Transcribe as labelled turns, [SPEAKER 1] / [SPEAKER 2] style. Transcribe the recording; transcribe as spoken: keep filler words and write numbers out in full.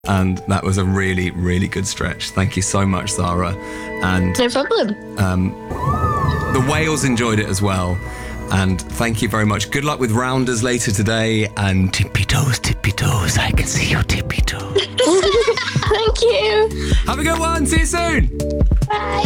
[SPEAKER 1] And that was a really, really good stretch. Thank you so much, Zara. And
[SPEAKER 2] No problem.
[SPEAKER 1] um, the whales enjoyed it as well. And thank you very much. Good luck with rounders later today. And tippy toes, tippy toes. I can see your tippy toes.
[SPEAKER 2] Thank you.
[SPEAKER 1] Have a good one. See you soon.
[SPEAKER 2] Bye.